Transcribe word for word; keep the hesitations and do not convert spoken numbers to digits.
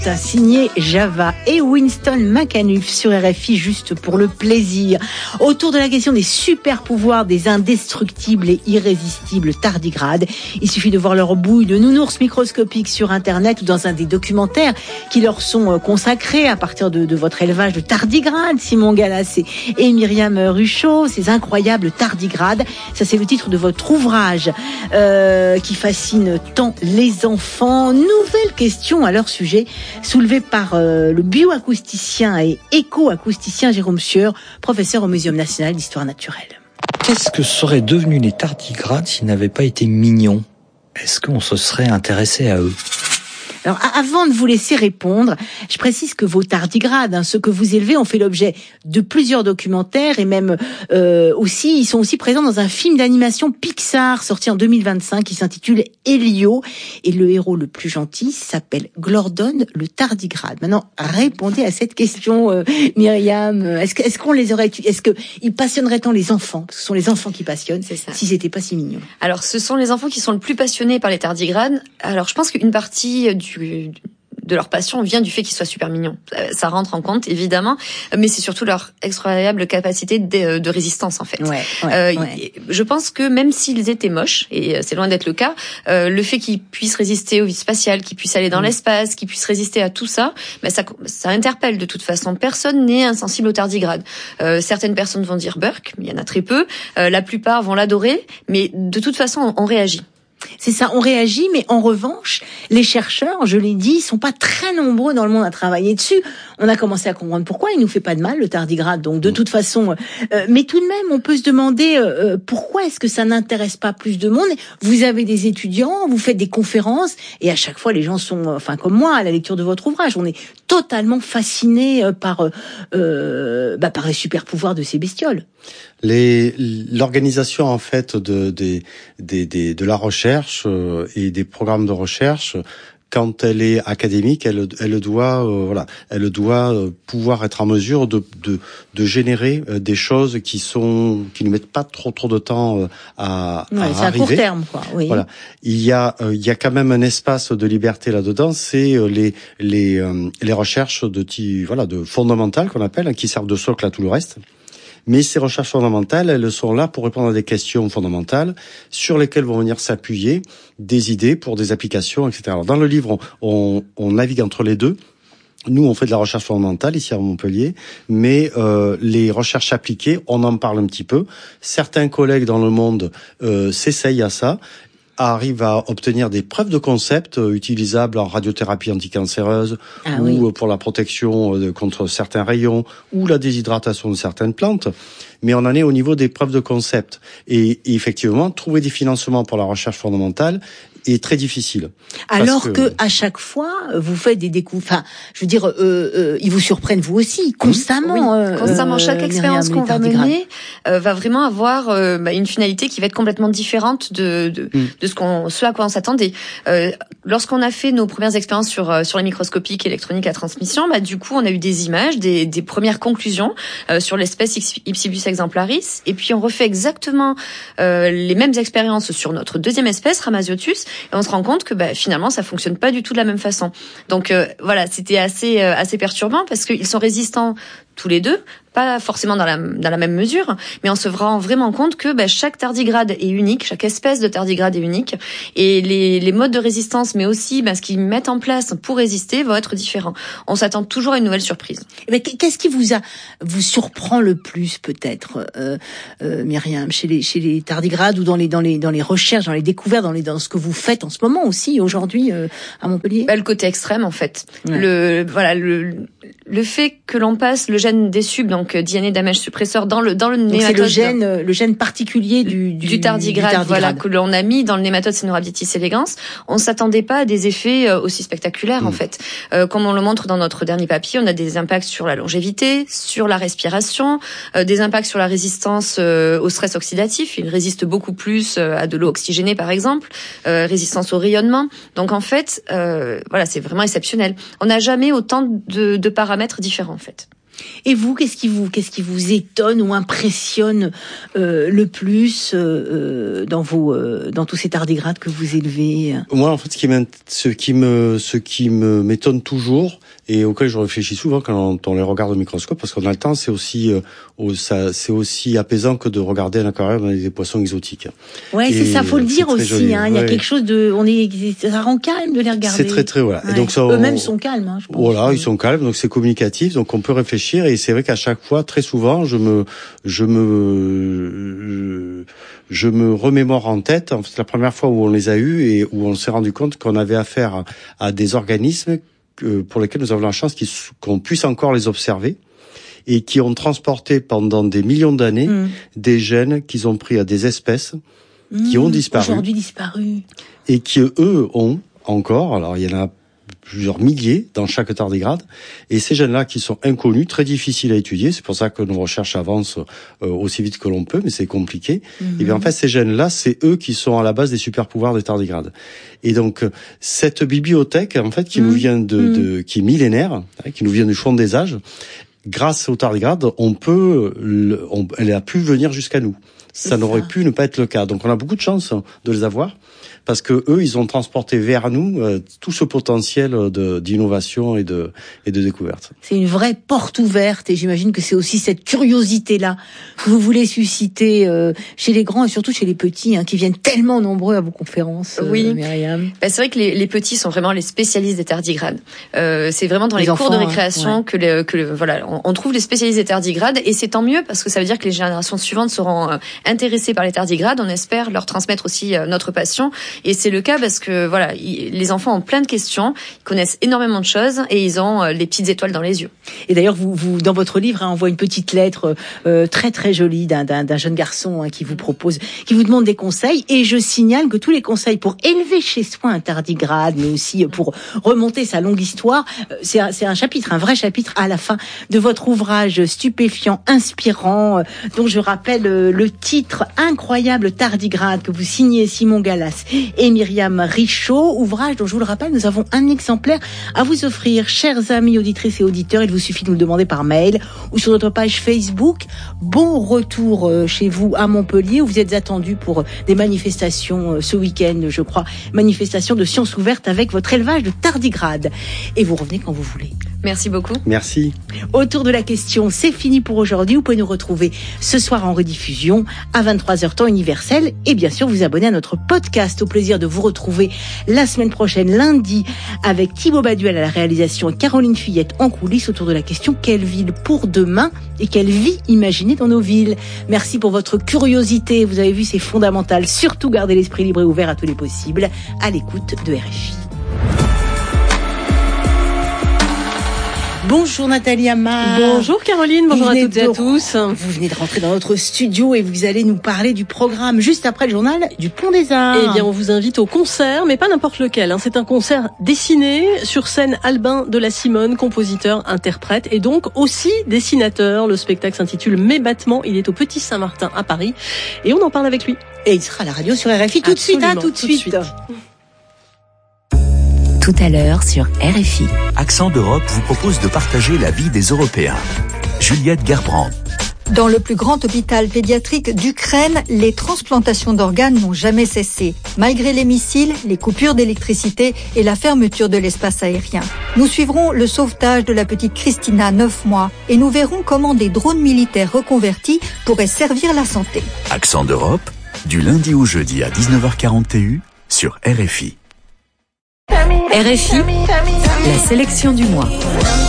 Signé Java et Winston McAnuff sur R F I, juste pour le plaisir. Autour de la question des super pouvoirs des indestructibles et irrésistibles tardigrades. Il suffit de voir leur bouille de nounours microscopiques sur Internet ou dans un des documentaires qui leur sont consacrés à partir de, de votre élevage de tardigrades, Simon Gallas et, et Myriam Ruchot. Ces incroyables tardigrades, ça c'est le titre de votre ouvrage euh, qui fascine tant les enfants. Nouvelle question à leur sujet, soulevé par euh, le bioacousticien et éco-acousticien Jérôme Sieur, professeur au Muséum national d'histoire naturelle. Qu'est-ce que seraient devenus les tardigrades s'ils n'avaient pas été mignons ? Est-ce qu'on se serait intéressé à eux ? Alors, avant de vous laisser répondre, je précise que vos tardigrades, hein, ceux que vous élevez, ont fait l'objet de plusieurs documentaires et même euh, aussi, ils sont aussi présents dans un film d'animation Pixar sorti en deux mille vingt-cinq qui s'intitule Elio. Et le héros le plus gentil s'appelle Glordon le tardigrade. Maintenant, répondez à cette question, euh, Myriam. Est-ce que, est-ce qu'on les aurait, est-ce que ils passionneraient tant les enfants, parce que ce sont les enfants qui passionnent, c'est ça, s'ils n'étaient pas si mignons? Alors, ce sont les enfants qui sont le plus passionnés par les tardigrades. Alors, je pense qu'une partie du de leur passion vient du fait qu'ils soient super mignons. Ça rentre en compte, évidemment, mais c'est surtout leur incroyable capacité de, de résistance, en fait. Ouais, ouais, euh, ouais. Je pense que même s'ils étaient moches, et c'est loin d'être le cas, euh, le fait qu'ils puissent résister au vide spatial, qu'ils puissent aller dans mmh. l'espace, qu'ils puissent résister à tout ça, ben ça, ça interpelle de toute façon. Personne n'est insensible au tardigrade. Euh, certaines personnes vont dire Burk, mais il y en a très peu. Euh, la plupart vont l'adorer, mais de toute façon, on, on réagit. C'est ça, on réagit, mais en revanche, les chercheurs, je l'ai dit, sont pas très nombreux dans le monde à travailler dessus. On a commencé à comprendre pourquoi il nous fait pas de mal, le tardigrade. Donc, de toute façon, euh, mais tout de même, on peut se demander euh, pourquoi est-ce que ça n'intéresse pas plus de monde. Vous avez des étudiants, vous faites des conférences, et à chaque fois, les gens sont, enfin, comme moi, à la lecture de votre ouvrage, on est totalement fascinés par, euh, bah, par les super pouvoirs de ces bestioles. Les, l'organisation en fait de, de, de, de, de la recherche et des programmes de recherche, quand elle est académique, elle, elle doit, euh, voilà, elle doit pouvoir être en mesure de, de, de générer des choses qui sont, qui ne mettent pas trop, trop de temps à, ouais, à c'est arriver. À court terme, quoi. Oui. Voilà. Il y a, euh, il y a quand même un espace de liberté là-dedans. C'est les, les, euh, les recherches de type, voilà, de fondamentales qu'on appelle, qui servent de socle à tout le reste. Mais ces recherches fondamentales, elles sont là pour répondre à des questions fondamentales sur lesquelles vont venir s'appuyer des idées pour des applications, et cetera. Alors, dans le livre, on, on navigue entre les deux. Nous, on fait de la recherche fondamentale ici à Montpellier, mais euh, les recherches appliquées, on en parle un petit peu. Certains collègues dans le monde euh, s'essayent à ça, arrive à obtenir des preuves de concept euh, utilisables en radiothérapie anticancéreuse ah, ou oui. pour la protection euh, contre certains rayons ou la déshydratation de certaines plantes. Mais on en est au niveau des preuves de concept. Et, et effectivement, trouver des financements pour la recherche fondamentale est très difficile. Alors que, que à chaque fois, vous faites des découvertes. Enfin, je veux dire, euh, euh, ils vous surprennent vous aussi constamment. Oui, constamment. Euh, Chaque expérience qu'on va mener euh, va vraiment avoir euh, bah, une finalité qui va être complètement différente de de, mm. de ce qu'on, ce à quoi on s'attendait. Euh, lorsqu'on a fait nos premières expériences sur sur les microscopiques électroniques à transmission, bah du coup, on a eu des images, des des premières conclusions euh, sur l'espèce Ipsibus exemplaris, et puis on refait exactement euh, les mêmes expériences sur notre deuxième espèce, Rhamaziotus. Et on se rend compte que bah, finalement ça fonctionne pas du tout de la même façon. Donc euh, voilà, c'était assez euh, assez perturbant parce qu'ils sont résistants tous les deux, pas forcément dans la dans la même mesure, mais on se rend vraiment compte que bah, chaque tardigrade est unique, chaque espèce de tardigrade est unique, et les les modes de résistance, mais aussi bah, ce qu'ils mettent en place pour résister, vont être différents. On s'attend toujours à une nouvelle surprise. Mais qu'est-ce qui vous a vous surprend le plus peut-être, euh, euh, Myriam, chez les chez les tardigrades ou dans les dans les dans les recherches, dans les découvertes, dans les dans ce que vous faites en ce moment aussi aujourd'hui euh, à Montpellier? Bah, le côté extrême en fait. Ouais. Le voilà le le fait que l'on passe le gène des sub, donc D N A damage suppresseur, dans le dans le donc nématode. C'est le gène le gène particulier du du, du, tardigrade, du tardigrade, voilà, que l'on a mis dans le nématode Caenorhabditis elegans. On s'attendait pas à des effets aussi spectaculaires mmh. en fait. Euh, comme on le montre dans notre dernier papier, on a des impacts sur la longévité, sur la respiration, euh, des impacts sur la résistance euh, au stress oxydatif. Il résiste beaucoup plus euh, à de l'eau oxygénée par exemple, euh, résistance au rayonnement. Donc en fait, euh, voilà, c'est vraiment exceptionnel. On n'a jamais autant de, de paramètres différents en fait. Et vous, qu'est-ce qui vous, qu'est-ce qui vous étonne ou impressionne euh, le plus euh, dans vos, euh, dans tous ces tardigrades que vous élevez? Moi, en fait, ce qui ce qui me, ce qui me m'étonne toujours et auquel je réfléchis souvent quand on les regarde au microscope, parce qu'on a le temps, c'est aussi, euh, ça, c'est aussi apaisant que de regarder un aquarium avec des poissons exotiques. Ouais, et c'est ça, faut le dire aussi. Joli, hein, ouais. Il y a quelque chose de, on est, ça rend calme de les regarder. C'est très très voilà. Ouais. Et donc ça, eux-mêmes on, sont calmes. Hein, je pense. Voilà, ils sont calmes, donc c'est communicatif, donc on peut réfléchir. Et c'est vrai qu'à chaque fois, très souvent, je me, je me, je, je me remémore en tête. En fait, la première fois où on les a eus et où on s'est rendu compte qu'on avait affaire à, à des organismes pour lesquels nous avons la chance qu'on puisse encore les observer et qui ont transporté pendant des millions d'années mmh. des gènes qu'ils ont pris à des espèces mmh, qui ont disparu. Aujourd'hui disparu. Et qui, eux, ont encore, alors il y en a plusieurs milliers dans chaque tardigrade, et ces gènes-là qui sont inconnus, très difficiles à étudier, c'est pour ça que nos recherches avancent euh, aussi vite que l'on peut, mais c'est compliqué. Mm-hmm. Et bien en fait, ces gènes-là, c'est eux qui sont à la base des super-pouvoirs des tardigrades. Et donc, cette bibliothèque, en fait, qui mm-hmm. nous vient de, de, qui est millénaire, hein, qui nous vient du fond des âges, grâce aux tardigrades, on peut, le, on, elle a pu venir jusqu'à nous. Ça, ça n'aurait pu ne pas être le cas. Donc on a beaucoup de chance de les avoir, parce que eux, ils ont transporté vers nous euh, tout ce potentiel de, d'innovation et de, et de découverte. C'est une vraie porte ouverte, et j'imagine que c'est aussi cette curiosité-là que vous voulez susciter euh, chez les grands et surtout chez les petits, hein, qui viennent tellement nombreux à vos conférences. Euh, oui, Myriam. Bah, c'est vrai que les, les petits sont vraiment les spécialistes des tardigrades. Euh, c'est vraiment dans les, les enfants, cours de récréation hein, ouais. que, les, que le, voilà, on, on trouve les spécialistes des tardigrades, et c'est tant mieux parce que ça veut dire que les générations suivantes seront euh, intéressés par les tardigrades. On espère leur transmettre aussi euh, notre passion, et c'est le cas parce que voilà, y, les enfants ont plein de questions, ils connaissent énormément de choses et ils ont euh, les petites étoiles dans les yeux. Et d'ailleurs, vous, vous dans votre livre, hein, on voit une petite lettre euh, très très jolie d'un, d'un, d'un jeune garçon hein, qui vous propose, qui vous demande des conseils. Et je signale que tous les conseils pour élever chez soi un tardigrade, mais aussi pour remonter sa longue histoire, c'est un, c'est un chapitre, un vrai chapitre à la fin de votre ouvrage stupéfiant, inspirant, euh, dont je rappelle euh, le titre Incroyable tardigrade que vous signez Simon Gallas et Myriam Richaud, ouvrage dont je vous le rappelle, nous avons un exemplaire à vous offrir, chers amis auditrices et auditeurs. Il vous suffit de nous le demander par mail ou sur notre page Facebook. Bon retour chez vous à Montpellier où vous êtes attendus pour des manifestations ce week-end, je crois, manifestations de sciences ouvertes avec votre élevage de tardigrades. Et vous revenez quand vous voulez. Merci beaucoup. Merci. Autour de la question, c'est fini pour aujourd'hui. Vous pouvez nous retrouver ce soir en rediffusion à vingt-trois heures temps universel et bien sûr vous abonner à notre podcast. Au plaisir de vous retrouver la semaine prochaine, lundi, avec Thibaut Baduel à la réalisation et Caroline Fillette en coulisses autour de la question quelle ville pour demain et quelle vie imaginer dans nos villes. Merci pour votre curiosité. Vous avez vu, c'est fondamental. Surtout gardez l'esprit libre et ouvert à tous les possibles à l'écoute de R F I. Bonjour Nathalie Amar. Bonjour Caroline, bonjour à toutes et à tous. Vous venez de rentrer dans notre studio et vous allez nous parler du programme juste après le journal du Pont des Arts. Eh bien, on vous invite au concert, mais pas n'importe lequel. Hein. C'est un concert dessiné, sur scène Albin de la Simone, compositeur, interprète et donc aussi dessinateur. Le spectacle s'intitule Mes battements. Il est au Petit Saint-Martin à Paris et on en parle avec lui. Et il sera à la radio sur R F I tout Absolument, de suite, hein, tout de tout suite. De suite. Tout à l'heure sur R F I. Accent d'Europe vous propose de partager la vie des Européens. Juliette Gerbrand. Dans le plus grand hôpital pédiatrique d'Ukraine, les transplantations d'organes n'ont jamais cessé, malgré les missiles, les coupures d'électricité et la fermeture de l'espace aérien. Nous suivrons le sauvetage de la petite Christina, neuf mois, et nous verrons comment des drones militaires reconvertis pourraient servir la santé. Accent d'Europe, du lundi au jeudi à dix-neuf heures quarante sur R F I. R F I, la sélection du mois.